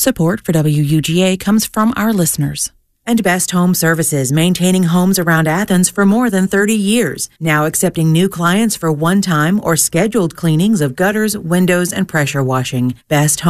Support for WUGA comes from our listeners. And Best Home Services, maintaining homes around Athens for more than 30 years. Now accepting new clients for one-time or scheduled cleanings of gutters, windows, and pressure washing. Best Home